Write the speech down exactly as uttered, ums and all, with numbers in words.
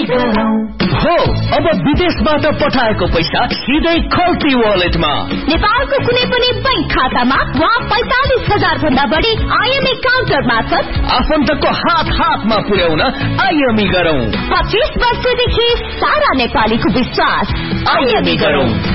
हो अब विदेशबाट पठाएको पैसा सिधै खल्ती वालेटमा। नेपालको कुनै पनि बैंक खातामा वा पैंतालिस हजार भन्दा बढी आईएमई काउन्टर मार्फत आफन्तको हात हातमा पुर्याउन आईएमई गरौं। पच्चीस वर्षदेखि सारा नेपालीको विश्वास। आईएमई गरौं।